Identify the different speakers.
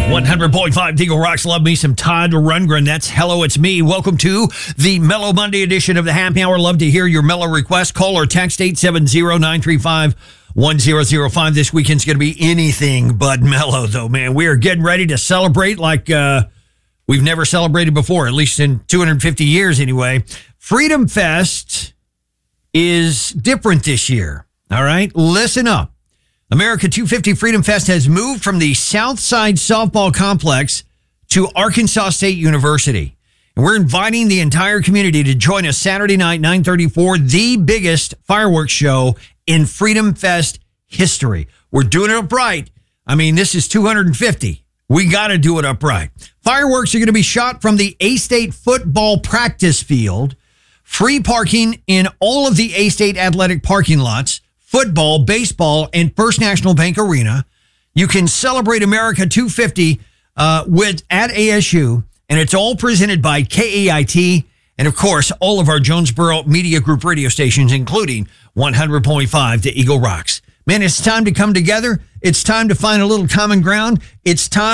Speaker 1: 100.5 Eagle Rocks. Love me some Todd Rundgren. That's Hello, It's Me. Welcome to the Mellow Monday edition of the Happy Hour. Love to hear your mellow requests. Call or text 870-935-1005. This weekend's going to be anything but mellow, though, man. We are getting ready to celebrate like we've never celebrated before, at least in 250 years anyway. Freedom Fest is different this year. All right? Listen up. America 250 Freedom Fest has moved from the Southside Softball Complex to Arkansas State University. And we're inviting the entire community to join us Saturday night, 9:30 for the biggest fireworks show in Freedom Fest history. We're doing it upright. I mean, this is 250. We got to do it upright. Fireworks are going to be shot from the A-State football practice field. Free parking in all of the A-State athletic parking lots. Football, baseball, and First National Bank Arena. You can celebrate America 250 at ASU, and it's all presented by KAIT and, of course, all of our Jonesboro Media Group radio stations, including 100.5 to Eagle Rocks. Man, it's time to come together. It's time to find a little common ground. It's time